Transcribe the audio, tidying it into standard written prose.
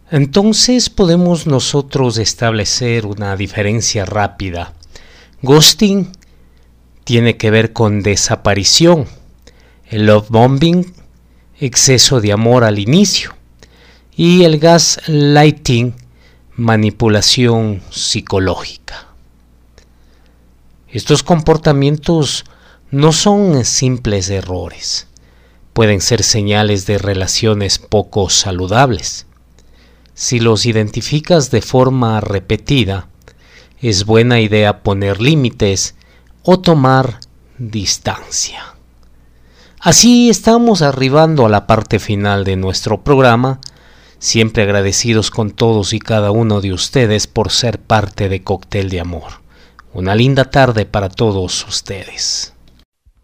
Entonces podemos nosotros establecer una diferencia rápida. Ghosting tiene que ver con desaparición. El love bombing, exceso de amor al inicio. Y el gaslighting, manipulación psicológica. Estos comportamientos no son simples errores. Pueden ser señales de relaciones poco saludables. Si los identificas de forma repetida, es buena idea poner límites o tomar distancia. Así estamos arribando a la parte final de nuestro programa, siempre agradecidos con todos y cada uno de ustedes por ser parte de Cóctel de Amor. Una linda tarde para todos ustedes.